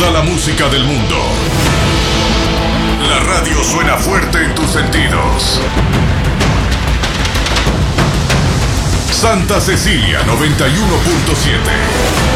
Toda la música del mundo. La radio suena fuerte en tus sentidos. Santa Cecilia 91.7.